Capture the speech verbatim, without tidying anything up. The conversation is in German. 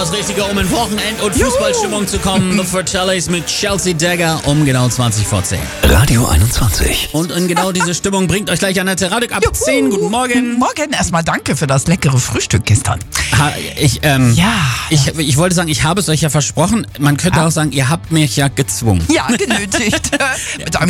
das Richtige, um in Wochenend- und Fußballstimmung zu kommen. The Fratellis mit Chelsea Dagger um genau zwanzig vor zehn. Radio einundzwanzig. Und in genau diese Stimmung bringt euch gleich Annette Radek ab Juhu. zehn. Guten Morgen. Morgen. Erstmal danke für das leckere Frühstück gestern. Ha, ich, ähm, Ja. ich, ich wollte sagen, ich habe es euch ja versprochen. Man könnte Ja. auch sagen, ihr habt mich ja gezwungen. Ja, genötigt. Mit einem